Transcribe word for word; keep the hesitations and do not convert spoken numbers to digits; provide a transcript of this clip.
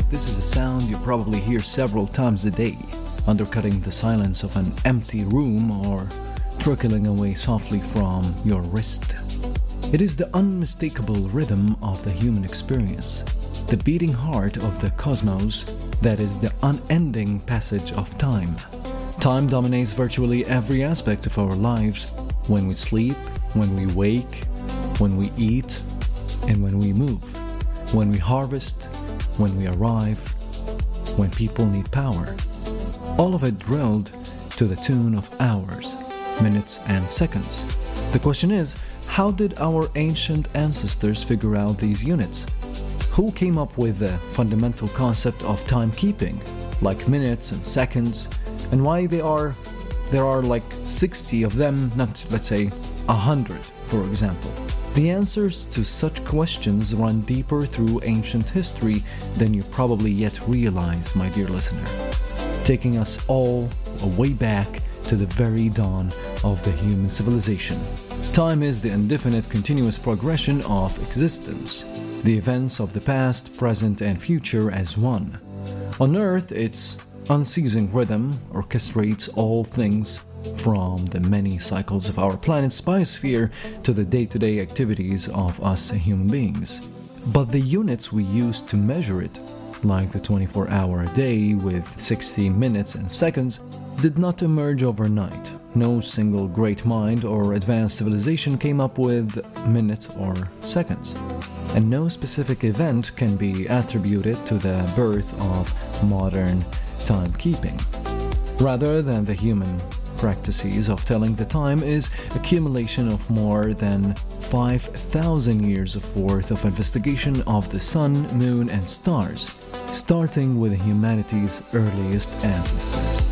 this is a sound you probably hear several times a day, undercutting the silence of an empty room or trickling away softly from your wrist. It is the unmistakable rhythm of the human experience, the beating heart of the cosmos that is the unending passage of time. Time dominates virtually every aspect of our lives, when we sleep, when we wake, when we eat, and when we move, when we harvest, when we arrive, when people need power. All of it drilled to the tune of hours, minutes, and seconds. The question is, how did our ancient ancestors figure out these units? Who came up with the fundamental concept of timekeeping, like minutes and seconds, and why they are there are like sixty of them, not, let's say, one hundred, for example? The answers to such questions run deeper through ancient history than you probably yet realize, my dear listener, taking us all way back to the very dawn of the human civilization. Time is the indefinite continuous progression of existence, the events of the past, present, and future as one. On Earth, its unceasing rhythm orchestrates all things, from the many cycles of our planet's biosphere to the day-to-day activities of us human beings. But the units we use to measure it, like the twenty-four hour day with sixty minutes and seconds, did not emerge overnight. No single great mind or advanced civilization came up with minutes or seconds. And no specific event can be attributed to the birth of modern timekeeping. Rather than the human practices of telling the time is accumulation of more than five thousand years of worth of investigation of the sun, moon, and stars, starting with humanity's earliest ancestors.